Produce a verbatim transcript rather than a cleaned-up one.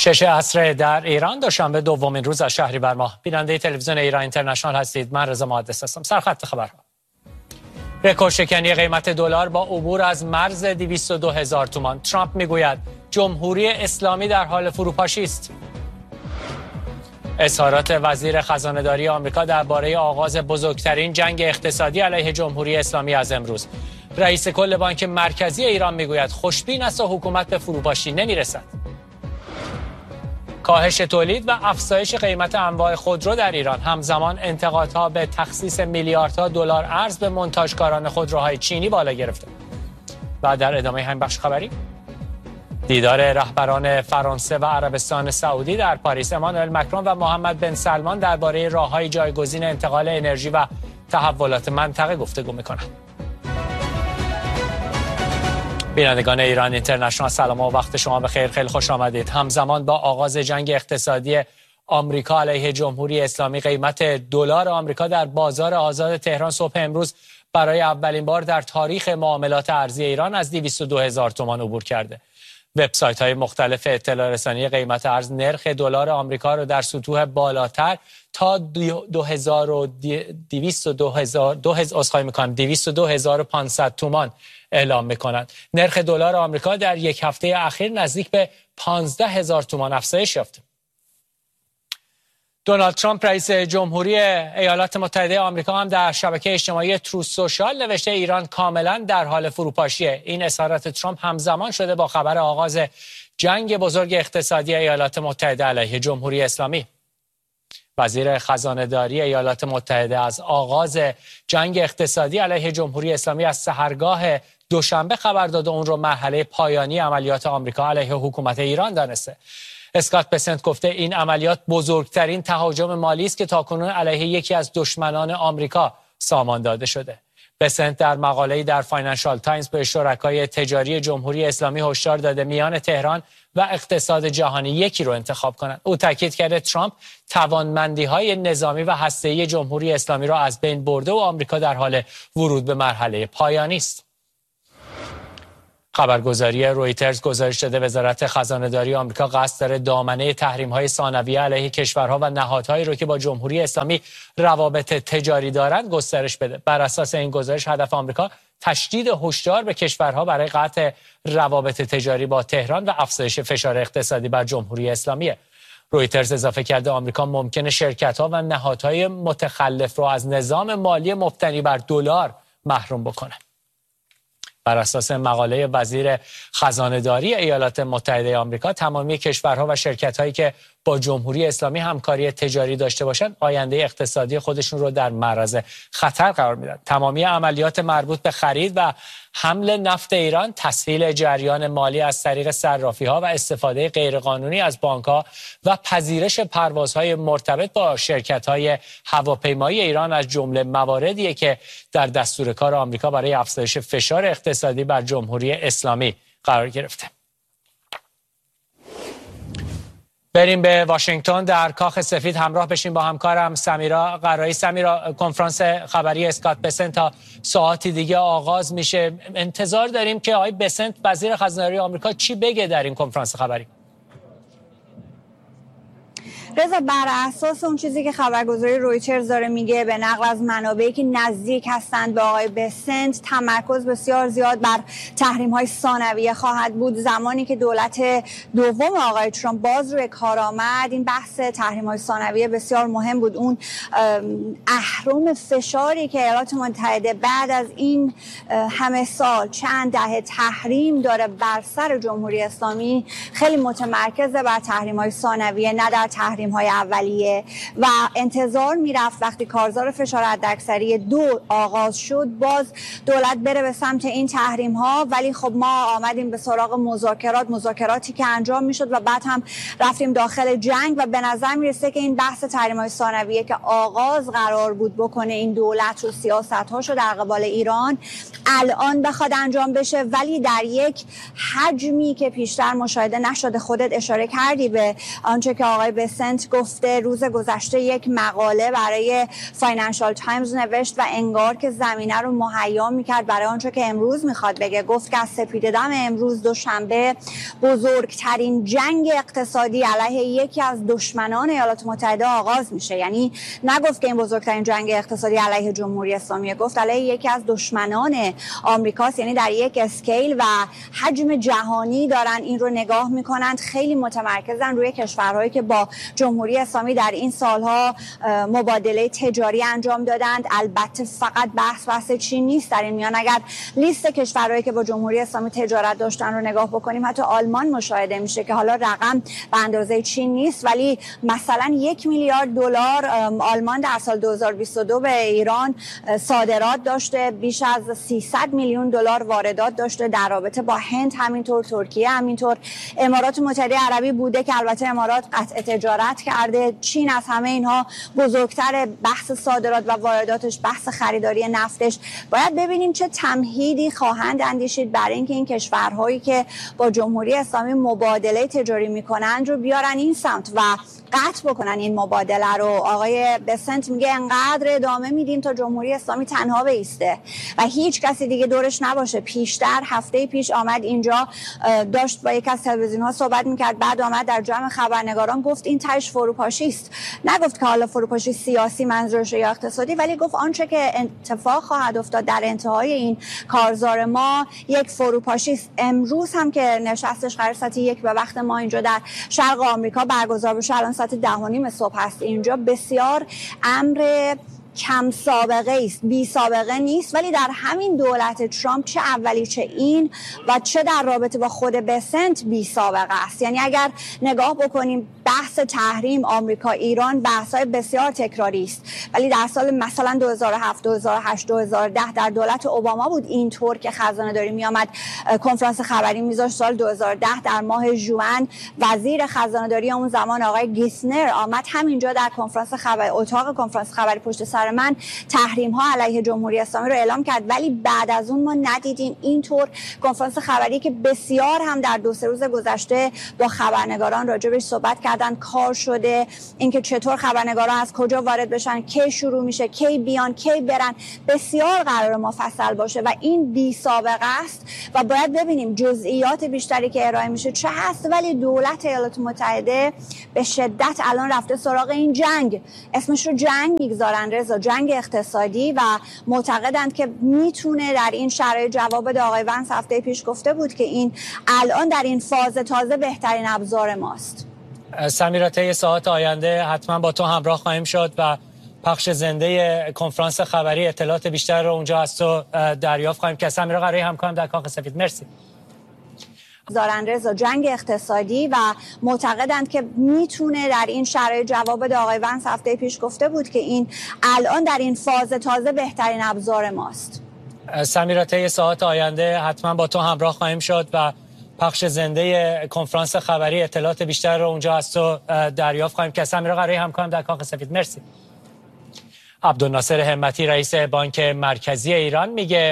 شش عصر در ایران، دوشنبه دومین روز از شهریور ماه. بیننده تلویزیون ایران اینترنشنال هستید. من رضا محدث هستم. سرخط خبرها: رکورد شکنی قیمت دلار با عبور از مرز دویست و دو هزار تومان. ترامپ میگوید جمهوری اسلامی در حال فروپاشی است. اظهارات وزیر خزانه‌داری آمریکا درباره آغاز بزرگترین جنگ اقتصادی علیه جمهوری اسلامی از امروز. رئیس کل بانک مرکزی ایران میگوید خوشبین است و حکومت به فروپاشی نمیرسد. کاهش تولید و افزایش قیمت انواع خودرو در ایران همزمان انتقادها به تخصیص میلیاردها دلار ارز به مونتاژکاران خودروهای چینی بالا گرفته. و در ادامه همین بخش خبری، دیدار رهبران فرانسه و عربستان سعودی در پاریس. امانوئل مکرون و محمد بن سلمان درباره راه‌های جایگزین انتقال انرژی و تحولات منطقه گفتگو می‌کنند. بینندگان ایران اینترنشنال، سلام و وقت شما بخیر. خیلی خوش آمدید. همزمان با آغاز جنگ اقتصادی آمریکا علیه جمهوری اسلامی، قیمت دلار آمریکا در بازار آزاد تهران صبح امروز برای اولین بار در تاریخ معاملات ارزی ایران از دویست و دو هزار تومان عبور کرده. وبسایت‌های مختلف اطلاع رسانی قیمت ارز نرخ دلار آمریکا را در سطوح بالاتر تا دو هزار و دویست و دو هزار دویست و دو هزار و پانصد تومان اعلام می‌کنند. نرخ دلار آمریکا در یک هفته اخیر نزدیک به پانزده هزار تومان افزایش یافت. دونالد ترامپ رئیس جمهوری ایالات متحده آمریکا هم در شبکه اجتماعی تروث سوشال نوشته ایران کاملا در حال فروپاشیه. این اظهارات ترامپ همزمان شده با خبر آغاز جنگ بزرگ اقتصادی ایالات متحده علیه جمهوری اسلامی. وزیر خزانه‌داری ایالات متحده از آغاز جنگ اقتصادی علیه جمهوری اسلامی از سحرگاه دوشنبه خبر داد و اون رو مرحله پایانی عملیات آمریکا علیه حکومت ایران دانسته. اسکات بسنت گفته این عملیات بزرگترین تهاجم مالی است که تاکنون علیه یکی از دشمنان آمریکا سامان داده شده. بسنت در مقاله‌ای در فاینانشال تایمز به شرکای تجاری جمهوری اسلامی هشدار داده میان تهران و اقتصاد جهانی یکی رو انتخاب کنند. او تاکید کرده ترامپ توانمندی‌های نظامی و هسته‌ای جمهوری اسلامی را از بین برده و آمریکا در حال ورود به مرحله پایانی است. خبرگزاری رویترز گزارش داده وزارت خزانه‌داری آمریکا قصد داره دامنه تحریم‌های ثانویه علیه کشورها و نهادهایی رو که با جمهوری اسلامی روابط تجاری دارند گسترش بده. بر اساس این گزارش هدف آمریکا تشدید هشدار به کشورها برای قطع روابط تجاری با تهران و افزایش فشار اقتصادی بر جمهوری اسلامی. رویترز اضافه کرده آمریکا ممکنه شرکت‌ها و نهادهای متخلف رو از نظام مالی مبتنی بر دلار محروم بکنه. بر اساس مقاله وزیر خزانه‌داری ایالات متحده آمریکا، تمامی کشورها و شرکت‌هایی که با جمهوری اسلامی همکاری تجاری داشته باشند آینده اقتصادی خودشون رو در معرض خطر قرار میدن. تمامی عملیات مربوط به خرید و حمل نفت ایران، تسهیل جریان مالی از طریق صرافی‌ها و استفاده غیرقانونی از بانک‌ها و پذیرش پروازهای مرتبط با شرکت‌های هواپیمایی ایران از جمله مواردیه که در دستور کار آمریکا برای افزایش فشار اقتصادی بر جمهوری اسلامی قرار گرفته. بریم به واشنگتن. در کاخ سفید همراه بشیم با همکارم سمیرا قرایی. سمیرا، کنفرانس خبری اسکات بسنت تا ساعتی دیگه آغاز میشه. انتظار داریم که آقای بسنت وزیر خزانه‌داری آمریکا چی بگه در این کنفرانس خبری؟ رضا، بر اساس اون چیزی که خبرگزاری رویترز داره میگه، به نقل از منابعی که نزدیک هستند به آقای بسنت، تمرکز بسیار زیاد بر تحریم‌های ثانویه خواهد بود. زمانی که دولت دوم آقای ترامپ باز روی کار آمد، این بحث تحریم‌های ثانویه بسیار مهم بود. اون اهرم فشاری که ایالات متحده بعد از این همه سال، چند دهه تحریم داره بر سر جمهوری اسلامی، خیلی متمرکزه بر تحریم‌های ثانویه، نه در تحریم های اولیه. و انتظار میرفت وقتی کارزار فشار حداکثری دو آغاز شد باز دولت بره به سمت این تحریم ها، ولی خب ما آمدیم به سراغ مذاکرات مذاکراتی که انجام میشد و بعد هم رفتیم داخل جنگ و به نظر میرسه که این بحث تحریم های ثانویه که آغاز قرار بود بکنه این دولت و سیاست هاشو در قبال ایران الان بخواد انجام بشه، ولی در یک حجمی که پیشتر مشاهده نشده. خودت اشاره کردی به آنچه که آقای بسنت بسنت گفته. روز گذشته یک مقاله برای فاینانشال تایمز نوشت و انگار که زمینه رو مهیا میکرد برای آنچه که امروز میخواد بگه. گفت که از سپیده‌دم امروز دوشنبه بزرگترین جنگ اقتصادی علیه یکی از دشمنان ایالات متحده آغاز میشه. یعنی نگفت که این بزرگترین جنگ اقتصادی علیه جمهوری اسلامی، گفت علیه یکی از دشمنان آمریکاست. یعنی در یک اسکیل و حجم جهانی دارن این رو نگاه میکنند. خیلی متمرکزن روی کشورهایی که با جمهوری اسلامی در این سالها مبادله تجاری انجام دادند. البته فقط بحث بحث چین نیست در این میان. اگر لیست کشورهایی که با جمهوری اسلامی تجارت داشتن رو نگاه بکنیم، حتی آلمان مشاهده میشه که حالا رقم به اندازه چین نیست، ولی مثلا یک میلیارد دلار آلمان در سال دو هزار و بیست و دو به ایران صادرات داشته، بیش از سیصد میلیون دلار واردات داشته. در رابطه با هند همینطور، ترکیه همینطور. امارات متحده عربی بوده که البته امارات قطع تجارت کرده. چین از همه اینها بزرگتر، بحث صادرات و وارداتش، بحث خریداری نفتش. باید ببینیم چه تمهیدی خواهند اندیشید برای اینکه این کشورهایی که با جمهوری اسلامی مبادله تجاری میکنند رو بیارن این سمت و قطع بکنن این مبادله رو. آقای بسنت میگه انقدر ادامه میدیم تا جمهوری اسلامی تنها بایسته و هیچ کسی دیگه دورش نباشه. پیشتر هفته پیش آمد اینجا، داشت با یک از تلویزیون‌ها صحبت میکرد، بعد آمد در جمع خبرنگاران گفت این تهش فروپاشی است. نگفت که حالا فروپاشی سیاسی منظورش یا اقتصادی، ولی گفت آنچه که اتفاق خواهد افتاد در انتهای این کارزار ما یک فروپاشی است. امروز هم که نشستش قرار ساعت یک به وقت ما اینجا در شرق آمریکا برگزار بشه، الان ساعت ده و نیم صبح هست اینجا، بسیار امر کم سابقه است، بی سابقه نیست. ولی در همین دولت ترامپ چه اولی چه این و چه در رابطه با خود بسنت بی سابقه است. یعنی اگر نگاه بکنیم بحث تحریم آمریکا ایران بحث‌های بسیار تکراری است، ولی در سال مثلا دو هزار و هفت، دو هزار و هشت، دو هزار و ده در دولت اوباما بود اینطور که خزانه داری می آمد کنفرانس خبری میذاشت. سال دو هزار و ده در ماه ژوئن وزیر خزانه داری اون زمان آقای گیسنر آمد همینجا در کنفرانس خبری، اتاق کنفرانس خبری پشت سر من، تحریم ها علیه جمهوری اسلامی رو اعلام کرد. ولی بعد از اون ما ندیدیم اینطور کنفرانس خبری که بسیار هم در دو سه روز گذشته با خبرنگاران راجبش صحبت کردن، کار شده، اینکه چطور خبرنگاران از کجا وارد بشن، کی شروع میشه، کی بیان، کی برن، بسیار قرار مفصل باشه و این بی سابقه است و باید ببینیم جزئیات بیشتری که ارائه میشه چه هست. ولی دولت ایالات متحده به شدت الان رفته سراغ این جنگ، اسمش رو جنگ میگذارن رضا، جنگ اقتصادی، و معتقدند که میتونه در این شرایط جواب بده. آقای ونس هفته پیش گفته بود که این الان در این فاز تازه بهترین ابزار ماست. سمیرا طی ساعات آینده حتما با تو همراه خواهیم شد و پخش زنده کنفرانس خبری اطلاعات بیشتر رو اونجا از تو دریافت خواهیم که سمیرا قراره همکارم در کاخ سفید. مرسی. دارن رضا، جنگ اقتصادی، و معتقدند که میتونه در این شرایط جواب بده. آقای ونس هفته پیش گفته بود که این الان در این فاز تازه بهترین ابزار ماست. سمیرا طی ساعات آینده حتما با تو همراه خواهیم شد و پخش زنده کنفرانس خبری اطلاعات بیشتر رو اونجا از تو دریافت خواهیم که سمیرا قراره همکارم در کاخ سفید. مرسی. عبدالناصر همتی رئیس بانک مرکزی ایران میگه